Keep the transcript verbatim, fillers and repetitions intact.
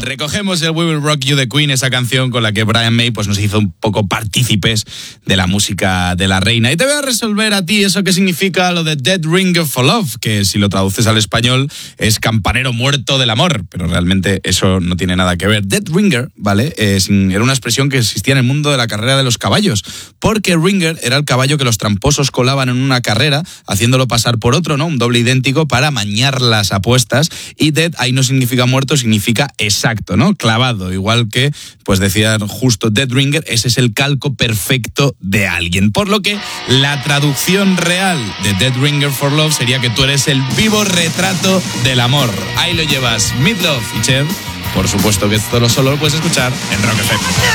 Recogemos el We Will Rock You de Queen, esa canción con la que Brian May pues, nos hizo un poco partícipes de la música de la reina. Y te voy a resolver a ti eso que significa lo de Dead Ringer for Love, que si lo traduces al español es campanero muerto del amor, pero realmente eso no tiene nada que ver. Dead Ringer, ¿vale? Es, era una expresión que existía en el mundo de la carrera de los caballos, porque Ringer era el caballo que los tramposos colaban en una carrera, haciéndolo pasar por otro, ¿no? Un doble idéntico para amañar las apuestas. Y dead ahí no significa muerto, significa exacto, ¿no? Clavado, igual que, pues decían justo Dead Ringer, ese es el calco perfecto de alguien. Por lo que la traducción real de Dead Ringer for Love sería que tú eres el vivo retrato del amor. Ahí lo llevas, Meat Loaf y Cher. Por supuesto que esto solo lo puedes escuchar en Rock F M.